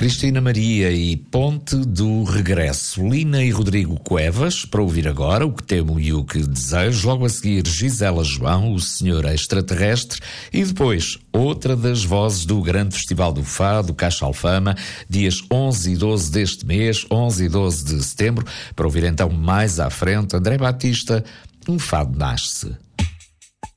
Cristina Maria e Ponte do Regresso. Lina e Rodrigo Cuevas, para ouvir agora O Que Temo e O Que Desejo. Logo a seguir, Gisela João, O Senhor Extraterrestre. E depois, outra das vozes do grande Festival do Fado, Caixa Alfama, dias 11 e 12 deste mês, 11 e 12 de setembro. Para ouvir então mais à frente, André Batista, Um Fado Nasce.